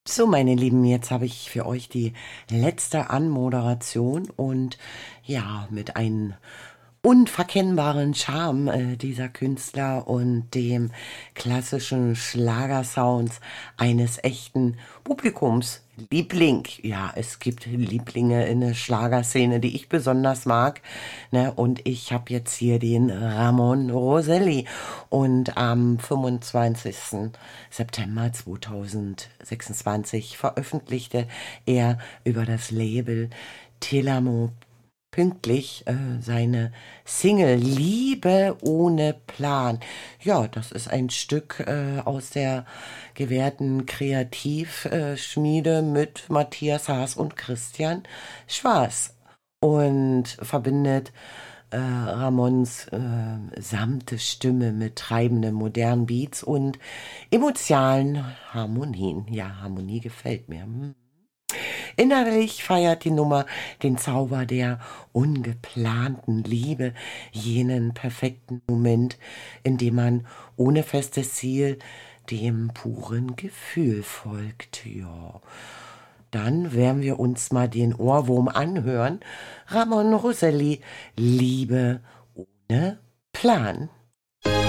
So, meine Lieben, jetzt habe ich für euch die letzte Anmoderation und ja, mit einem unverkennbaren Charme dieser Künstler und dem klassischen Schlagersounds eines echten Publikums. Liebling. Ja, es gibt Lieblinge in der Schlagerszene, die ich besonders mag. Ne? Und ich habe jetzt hier den Ramon Roselli. Und am 25. September 2026 veröffentlichte er über das Label Telamo pünktlich seine Single Liebe ohne Plan. Ja, das ist ein Stück aus der gewährten Kreativschmiede mit Matthias Haas und Christian Schwarz und verbindet Ramons samte Stimme mit treibenden modernen Beats und emotionalen Harmonien. Ja, Harmonie gefällt mir. Innerlich feiert die Nummer den Zauber der ungeplanten Liebe, jenen perfekten Moment, in dem man ohne festes Ziel dem puren Gefühl folgt. Ja, dann werden wir uns mal den Ohrwurm anhören. Ramon Roselli, Liebe ohne Plan.